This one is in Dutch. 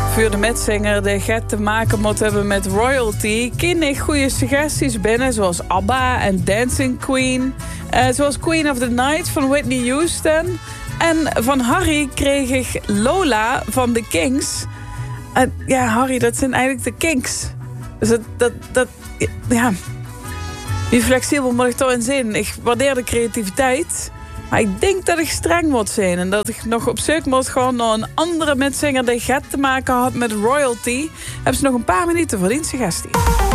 Voor de metzanger die gaat te maken moet hebben met royalty, ken ik goede suggesties binnen, zoals ABBA en Dancing Queen. Zoals Queen of the Night van Whitney Houston. En van Harry kreeg ik Lola van de Kings. Ja, Harry, dat zijn eigenlijk de Kings. Dus ja. Wie flexibel moet ik daarin zijn? Ik waardeer de creativiteit. Maar ik denk dat ik streng moet zijn. En dat ik nog op zoek moet gaan naar een andere metzanger die gaat te maken had met royalty. Hebben ze nog een paar minuten voor die suggestie.